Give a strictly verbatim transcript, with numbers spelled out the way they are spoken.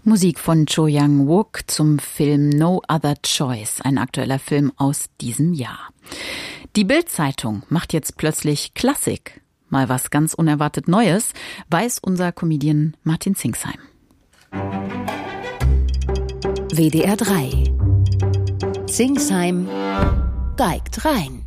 Musik von Cho Young-wook zum Film No Other Choice, ein aktueller Film aus diesem Jahr. Die Bild-Zeitung macht jetzt plötzlich Klassik. Mal was ganz unerwartet Neues, weiß unser Comedian Martin Zingsheim. W D R drei. Zingsheim geigt rein.